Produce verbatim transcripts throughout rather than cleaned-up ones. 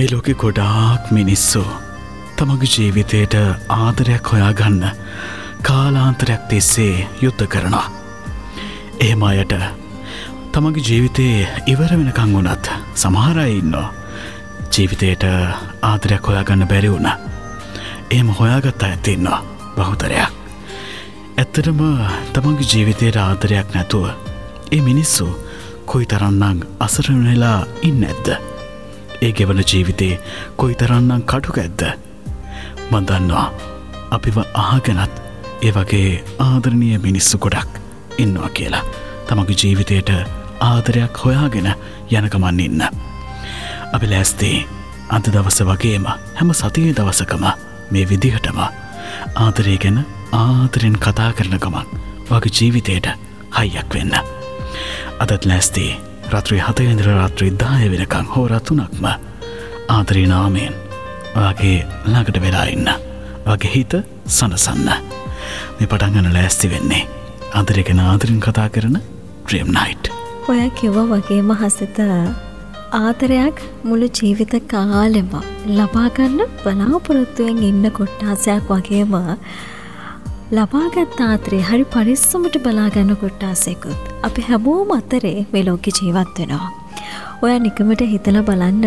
මේ ලෝකෙ ගොඩාක් මිනිස්සු තමගේ ජීවිතයට ආදරයක් හොයාගන්න කාලාන්තරයක් තිස්සේ යුද්ධ කරනවා. එහෙම අයට තමගේ ජීවිතේ ඉවර වෙනකන් වුණත් සමහර අය ඉන්නවා ජීවිතයට ආදරයක් හොයාගන්න බැරි වුණා. එහෙම හොයාගත්ත අයත් ඉන්නවා බහුතරයක්. ඇත්තටම තමගේ ජීවිතයට ආදරයක් නැතුව ඒ මිනිස්සු කොයිතරම්නම් අසරණ වෙලා ඉන්නේ නැද්ද? ඒ ගෙවන ජීවිතේ කොයිතරම්නම් කටුකැද්ද? මම දන්නවා අපිව අහගෙනත් ඒ වගේ ආදරණීය මිනිස්සු ගොඩක් ඉන්නවා කියලා. තමගේ ජීවිතයට ආදරයක් හොයාගෙන යන ගමන් ඉන්න. අපි ලෑස්ති අද දවස වගේම හැම සතියේ දවසකම මේ විදිහටම ආදරය ගැන ආදරෙන් කතා කරන ගමන් වගේ ජීවිතයට හයියක් වෙන්න. අදත් ලෑස්ති රාත්‍රී හතේ ඉඳලා රාත්‍රී දහය වෙනකන් හෝරා තුනක්ම ආදරේ නාමයෙන් ඔයාගේ ළඟට වෙලා ඉන්න. ඔයාගේ හිත සනසන්න. මේ පටන් ගන්න ලෑස්ති වෙන්නේ ආදරය ගැන ආදරෙන් කතා කරන ඩ්‍රීම් නයිට්. ඔයා කිව්වා වගේම හසිත ආදරයක් මුළු ජීවිත කාලෙම ලබා ගන්න බලාපොරොත්තුවෙන් ඉන්න කොට්ටාසයක් වගේම ලබාගත් ආදරේ හරි පරිස්සමට බලා ගන්න කොට්ටාසයකුත් අපි හැමෝම අතරේ මේ ලෝකේ ජීවත් වෙනවා. ඔයා නිකමට හිතලා බලන්න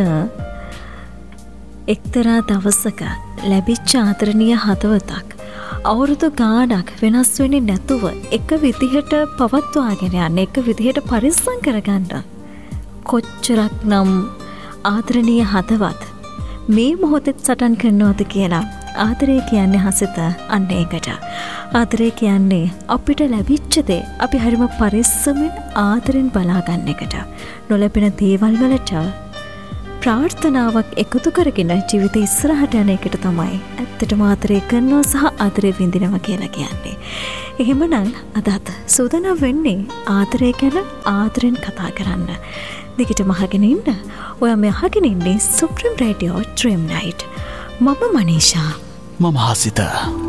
එක්තරා දවසක ලැබිච්ච ආදරණීය හදවතක් අවුරුදු ගාණක් වෙනස් වෙන්නේ නැතුව එක විදිහට පවත්වාගෙන යන්න, එක විදිහට පරිස්සම් කරගන්න කොච්චරක්නම් ආදරණීය හදවත් මේ මොහොතේ සටන් කරනවද කියලා. ආදරය කියන්නේ හසිත අන්න ඒකට. ආදරය කියන්නේ අපිට ලැබිච්ච දේ අපි හරිම පරිස්සමෙන් ආදරෙන් බලා ගන්න එකට. නොලැබෙන දේවල් වලට ප්‍රාර්ථනාවක් එකතු කරගෙන ජීවිතේ ඉස්සරහට යන එකට තමයි ඇත්තටම ආදරය කරනවා සහ ආදරය විඳිනවා කියලා කියන්නේ. එහෙමනම් අදත් සූදානම් වෙන්නේ ආදරය ගැන ආදරෙන් කතා කරන්න. දිගටම අහගෙන ඉන්න. ඔයා මේ අහගෙන ඉන්නේ සුප්‍රීම රේඩියෝ ඩ්‍රීම් නයිට්. මම මනීෂා. මම හසිත.